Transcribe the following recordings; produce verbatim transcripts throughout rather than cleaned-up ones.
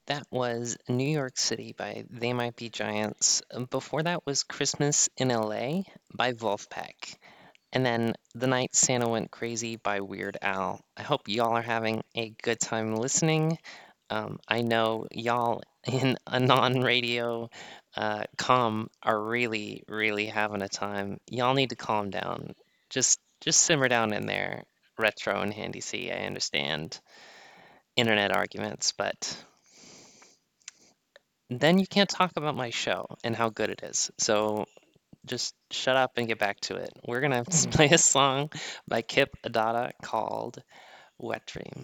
That was New York City by They Might Be Giants. Um, Before that was Christmas in L A by Wolfpack. And then The Night Santa Went Crazy by Weird Al. I hope y'all are having a good time listening. Um, I know y'all in a non-radio uh, comm are really, really having a time. Y'all need to calm down. Just, just simmer down in there. Retro and Handy C, I understand internet arguments, but then you can't talk about my show and how good it is. So just shut up and get back to it. We're gonna play a song by Kip Adada called Wet Dream.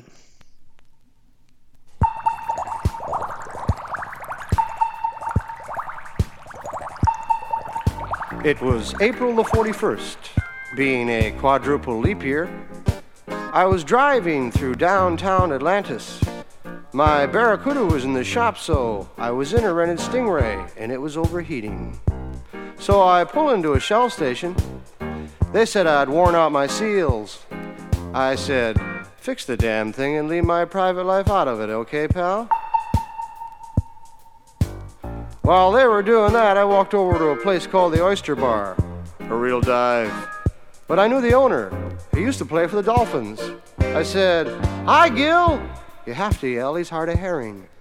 It was April the forty-first, being a quadruple leap year. I was driving through downtown Atlantis. My Barracuda was in the shop, so I was in a rented Stingray, and it was overheating. So I pull into a Shell station. They said I'd worn out my seals. I said, fix the damn thing and leave my private life out of it, okay, pal? While they were doing that, I walked over to a place called the Oyster Bar. A real dive. But I knew the owner. He used to play for the Dolphins. I said, hi, Gil. You have to yell, he's hard of hearing.